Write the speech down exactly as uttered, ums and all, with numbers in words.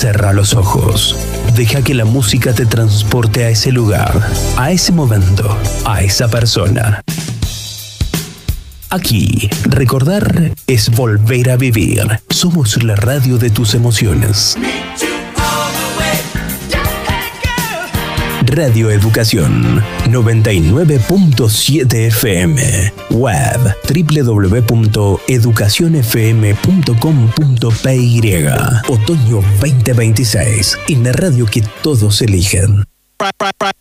Cerra los ojos. Deja que la música te transporte a ese lugar, a ese momento, a esa persona. Aquí, recordar es volver a vivir. Somos la radio de tus emociones. Radio Educación noventa y nueve punto siete F M. Web doble u doble u doble u punto educación f m punto com punto p y. Otoño veinte veintiséis. En la radio que todos eligen.